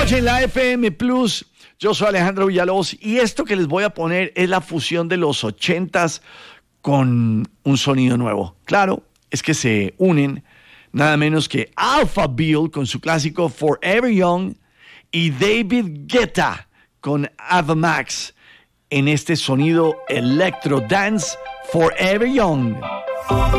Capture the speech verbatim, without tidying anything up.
noche en la F M Plus. Yo soy Alejandro Villalobos y esto que les voy a poner es la fusión de los ochentas con un sonido nuevo. Claro, es que se unen nada menos que Alphaville con su clásico Forever Young y David Guetta con Ava Max en este sonido Electro Dance Forever Young.